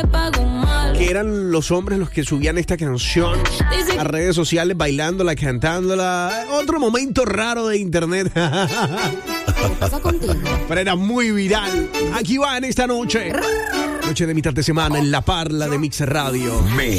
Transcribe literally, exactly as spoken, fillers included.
que eran los hombres los que subían esta canción a redes sociales, bailándola, cantándola. Otro momento raro de internet. Pero era muy viral. Aquí va en esta noche. Noche de mitad de semana en La Parla de Mix Radio. Mix.